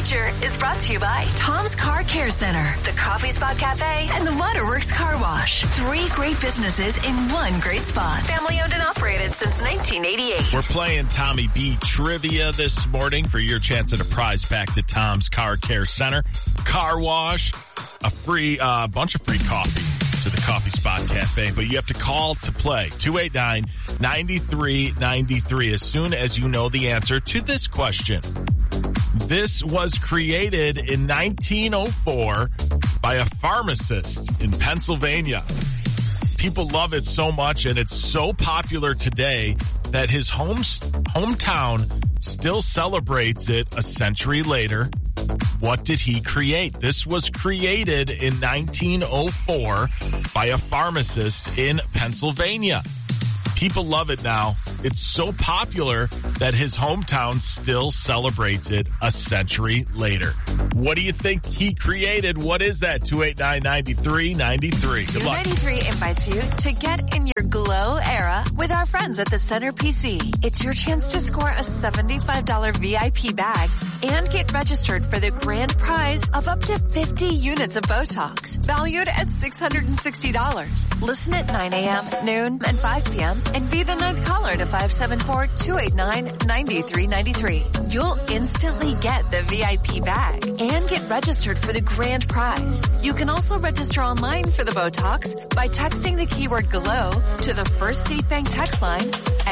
future is brought to you by Tom's Car Care Center, the Coffee Spot Cafe, and the Waterworks Car Wash. 3 great businesses in one great spot. Family owned and operated since 1988. We're playing Tommy B Trivia this morning for your chance at a prize back to Tom's Car Care Center, Car Wash, a free, bunch of free coffee to the Coffee Spot Cafe, but you have to call to play. 289-9393 as soon as you know the answer to this question. This was created in 1904 by a pharmacist in Pennsylvania. People love it so much, and it's so popular today that his hometown still celebrates it a century later. What did he create? This was created in 1904 by a pharmacist in Pennsylvania. People love it now. It's so popular that his hometown still celebrates it a century later. What do you think he created? What is that? 289-9393. Good luck. 93 invites you to get in your glow era with our friends at the Center PC. It's your chance to score a $75 VIP bag and get registered for the grand prize of up to 50 units of Botox, valued at $660. Listen at 9 a.m., noon, and 5 p.m. and be the 9th caller to 574-289-9393. You'll instantly get the VIP bag and get registered for the grand prize. You can also register online for the Botox by texting the keyword GLOW to the First State Bank text line at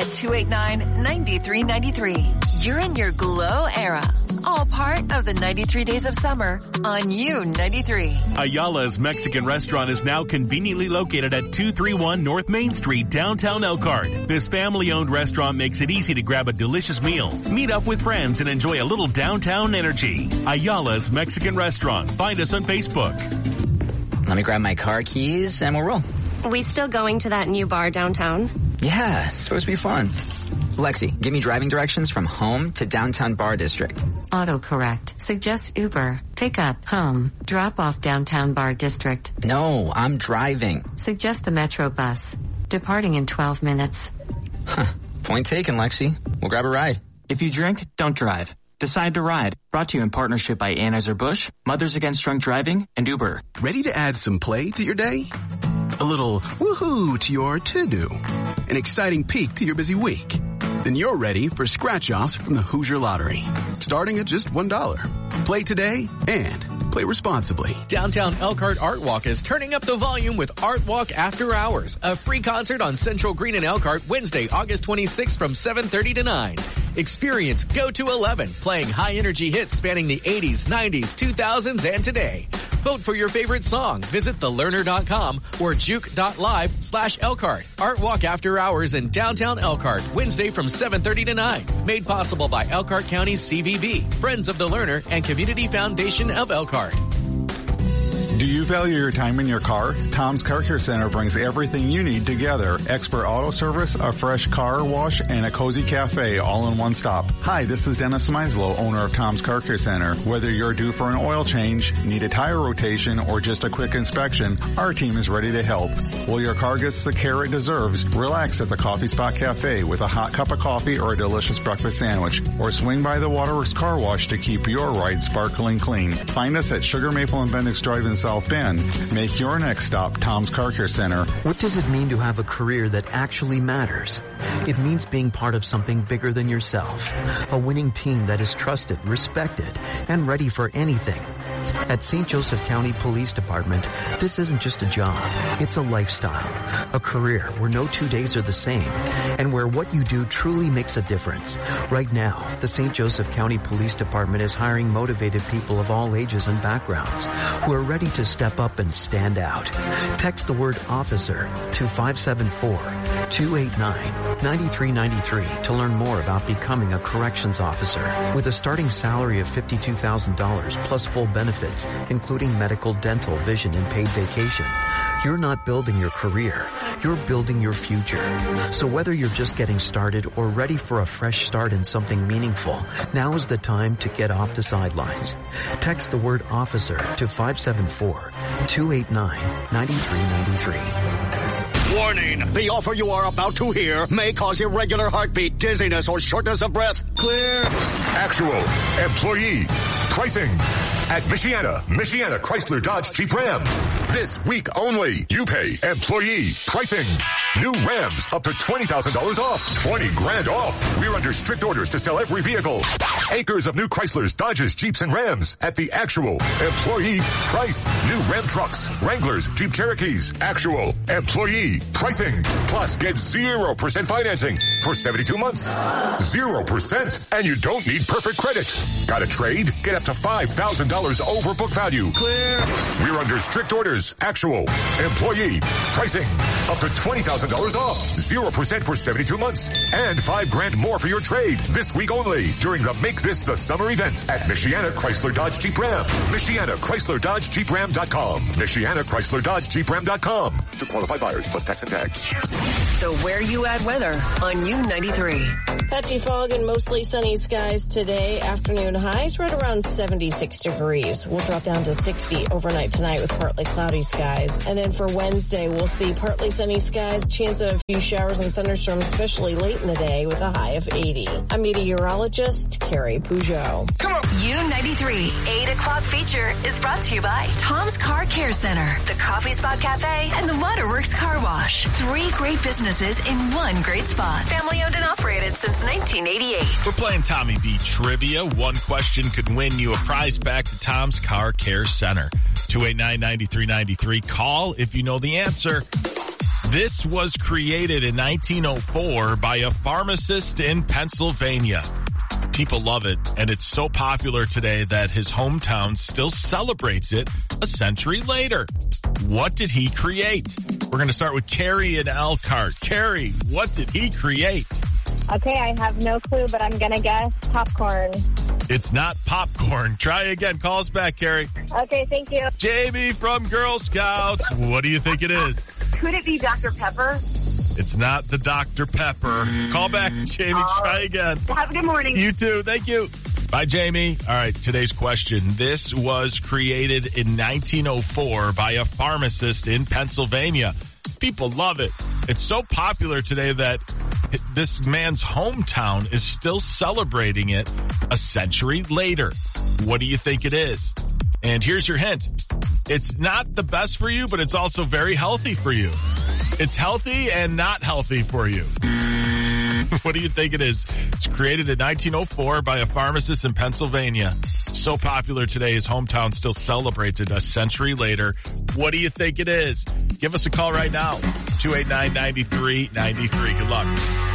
289-9393. You're in your glow era. All part of the 93 Days of Summer on U93. Ayala's Mexican Restaurant is now conveniently located at 231 North Main Street, downtown Elkhart. This family-owned restaurant makes it easy to grab a delicious meal, meet up with friends, and enjoy a little downtown energy. Ayala's Mexican Restaurant. Find us on Facebook. Let me grab my car keys and we'll roll. We still going to that new bar downtown? Yeah, it's supposed to be fun. Lexi, give me driving directions from home to downtown Bar District. Autocorrect. Suggest Uber. Pick up, home. Drop off downtown Bar District. No, I'm driving. Suggest the Metro bus. Departing in 12 minutes. Huh. Point taken, Lexi. We'll grab a ride. If you drink, don't drive. Decide to ride. Brought to you in partnership by Anheuser-Busch, Mothers Against Drunk Driving, and Uber. Ready to add some play to your day? A little woohoo to your to-do. An exciting peak to your busy week. Then you're ready for scratch-offs from the Hoosier Lottery. Starting at just $1. Play today and play responsibly. Downtown Elkhart Art Walk is turning up the volume with Art Walk After Hours, a free concert on Central Green in Elkhart Wednesday, August 26th from 7:30 to 9. Experience Go to 11, playing high-energy hits spanning the 80s, 90s, 2000s, and today. Vote for your favorite song. Visit thelearner.com or juke.live/Elkhart. Art Walk After Hours in downtown Elkhart, Wednesday from 7:30 to 9. Made possible by Elkhart County CVB, Friends of the Learner, and Community Foundation of Elkhart. Do you value your time in your car? Tom's Car Care Center brings everything you need together. Expert auto service, a fresh car wash, and a cozy cafe all in one stop. Hi, this is Dennis Meislow, owner of Tom's Car Care Center. Whether you're due for an oil change, need a tire rotation, or just a quick inspection, our team is ready to help. While your car gets the care it deserves, relax at the Coffee Spot Cafe with a hot cup of coffee or a delicious breakfast sandwich. Or swing by the Waterworks Car Wash to keep your ride sparkling clean. Find us at Sugar Maple and Bendix Drive in South Bend. Make your next stop Tom's Car Care Center. What does it mean to have a career that actually matters? It means being part of something bigger than yourself. A winning team that is trusted, respected, and ready for anything. At St. Joseph County Police Department, this isn't just a job. It's a lifestyle, a career where no 2 days are the same, and where what you do truly makes a difference. Right now, the St. Joseph County Police Department is hiring motivated people of all ages and backgrounds who are ready to step up and stand out. Text the word officer to 574-289-9393 to learn more about becoming a corrections officer. With a starting salary of $52,000 plus full benefits, including medical, dental, vision, and paid vacation. You're not building your career, you're building your future. So whether you're just getting started or ready for a fresh start in something meaningful, now is the time to get off the sidelines. Text the word officer to 574-289-9393. Warning, the offer you are about to hear may cause irregular heartbeat, dizziness, or shortness of breath. Clear. Actual employee pricing at Michiana Chrysler Dodge Jeep Ram. This week only, you pay employee pricing. New Rams up to $20,000 off. 20 grand off. We're under strict orders to sell every vehicle. Acres of new Chryslers, Dodges, Jeeps, and Rams at the actual employee price. New Ram trucks, Wranglers, Jeep Cherokees. Actual employee pricing. Plus, get 0% financing for 72 months. 0%. And you don't need perfect credit. Got a trade? Get up to $5,000 over book value. Clear. We're under strict orders. Actual employee pricing. Up to $20,000 off. 0% for 72 months. And $5 grand more for your trade. This week only during the Make This the Summer event at Michiana Chrysler Dodge Jeep Ram. Michiana Chrysler Dodge Jeep Ram.com. Michiana Chrysler Dodge Jeep Ram.com. To qualified buyers plus tax and tag. The Where You At weather on U93. Patchy fog and mostly sunny skies today. Afternoon highs right around 76 degrees. We'll drop down to 60 overnight tonight with partly cloudy skies. And then for Wednesday, we'll see partly sunny skies, chance of a few showers and thunderstorms, especially late in the day with a high of 80. I'm meteorologist Carrie Peugeot. Come on. U93 8 o'clock feature is brought to you by Tom's Car Care Center, the Coffee Spot Cafe, and the Waterworks Car Wash. 3 great businesses in one great spot. Family owned and operated since 1988. We're playing Tommy B Trivia. One question could win you a prize back to Tom's Car Care Center. 289-9393. Call if you know the answer. This was created in 1904 by a pharmacist in Pennsylvania. People love it, and it's so popular today that his hometown still celebrates it a century later. What did he create? We're going to start with Carrie in Elkhart. Carrie, what did he create? Okay, I have no clue, but I'm going to guess popcorn. It's not popcorn. Try again. Call us back, Carrie. Okay, thank you. Jamie from Girl Scouts. What do you think it is? Could it be Dr. Pepper? It's not the Dr. Pepper. Call back, Jamie. Try again. Have a good morning. You too. Thank you. Bye, Jamie. All right, today's question. This was created in 1904 by a pharmacist in Pennsylvania. People love it. It's so popular today that this man's hometown is still celebrating it a century later. What do you think it is? And here's your hint. It's not the best for you, but it's also very healthy for you. It's healthy and not healthy for you. What do you think it is? It's created in 1904 by a pharmacist in Pennsylvania. So popular today, his hometown still celebrates it a century later. What do you think it is? Give us a call right now. 289-9393. Good luck.